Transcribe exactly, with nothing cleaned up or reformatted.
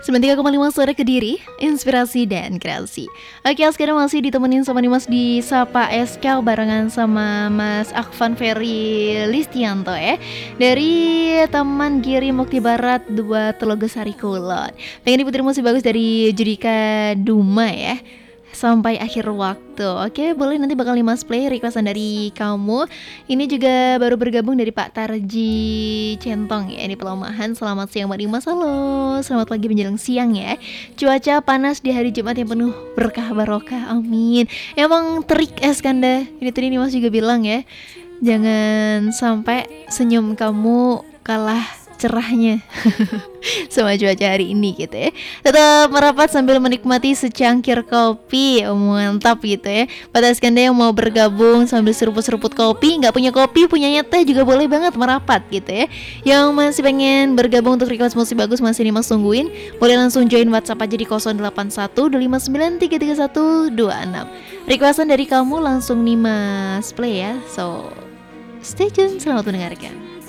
sembilan tiga koma lima Suara Kediri, inspirasi dan kreasi. Oke, sekarang masih ditemenin sama nih Mas di Sapa S K barengan sama Mas Akvan Ferry Listianto ya, dari Taman Giri Mukti Barat dua Telogasari Kulon. Pengen diputar musik bagus dari Judika Duma ya, sampai akhir waktu. Oke, boleh, nanti bakal Mas play requestan dari kamu. Ini juga baru bergabung dari Pak Tarji Centong ya, di Pelomahan. Selamat siang Mbak Dimas, halo. Selamat pagi menjelang siang ya. Cuaca panas di hari Jumat yang penuh berkah barokah, amin. Emang terik es Kanda. Ini tadi nih Mas juga bilang ya, jangan sampai senyum kamu kalah cerahnya sama cuaca hari ini gitu ya. Tetap merapat sambil menikmati secangkir kopi, oh, mantap gitu ya. Pada Skanda yang mau bergabung sambil seruput-seruput kopi, nggak punya kopi, punyanya teh juga boleh banget merapat gitu ya. Yang masih pengen bergabung untuk request musik bagus masih nih Mas tungguin, boleh langsung join WhatsApp aja di nol delapan satu dua lima sembilan tiga tiga satu dua enam. Requestan dari kamu langsung nih Mas play ya. So stay tune, selamat mendengarkan.